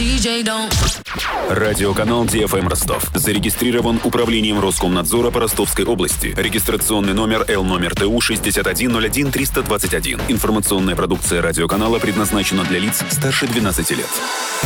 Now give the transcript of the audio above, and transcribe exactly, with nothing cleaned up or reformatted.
ди джей don't. Радиоканал Ди Эф Эм Ростов зарегистрирован Управлением Роскомнадзора по Ростовской области. Регистрационный номер Л номер Т У шестьдесят один ноль один триста двадцать один. Информационная продукция радиоканала предназначена для лиц старше двенадцати лет.